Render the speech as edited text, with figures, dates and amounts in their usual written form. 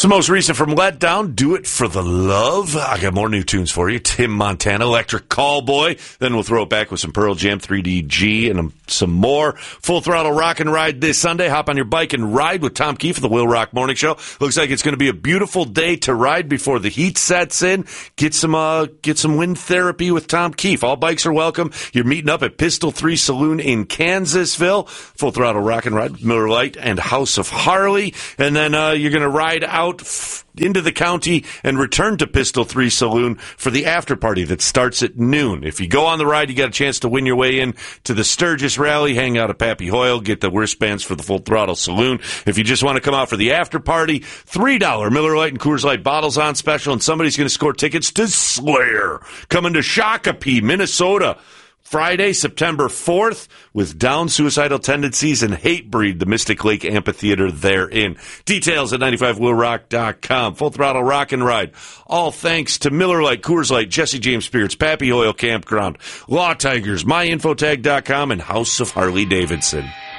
So most recent from Letdown, Do It for the Love. I got more new tunes for you. Tim Montana, Electric Callboy. Then we'll throw it back with some Pearl Jam, 3DG, and some more. Full Throttle Rock and Ride this Sunday. Hop on your bike and ride with Tom Keefe of the Will Rock Morning Show. Looks like it's going to be a beautiful day to ride before the heat sets in. Get some wind therapy with Tom Keefe. All bikes are welcome. You're meeting up at Pistol 3 Saloon in Kansasville. Full Throttle Rock and Ride, Miller Lite, and House of Harley. And then you're going to ride out into the county and return to Pistol 3 Saloon for the after party that starts at noon. If you go on the ride, you got a chance to win your way in to the Sturgis Rally, hang out at Pappy Hoyle, get the wristbands for the Full Throttle Saloon. If you just want to come out for the after party, $3 Miller Lite and Coors Light bottles on special, and somebody's going to score tickets to Slayer coming to Shakopee, Minnesota. Friday, September 4th, with Down Suicidal Tendencies and Hatebreed, the Mystic Lake Amphitheater therein. Details at 95willrock.com. Full Throttle Rock and Ride. All thanks to Miller Lite, Coors Light, Jesse James Spirits, Pappy Oil Campground, Law Tigers, myinfotag.com, and House of Harley Davidson.